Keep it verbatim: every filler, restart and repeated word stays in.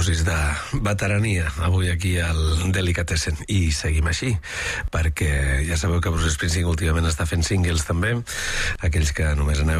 dosis de veterania avui aquí al Delicatessen. I seguim així, perquè ja sabeu que Bruce Springsteen últimament està fent singles també, aquells que només aneu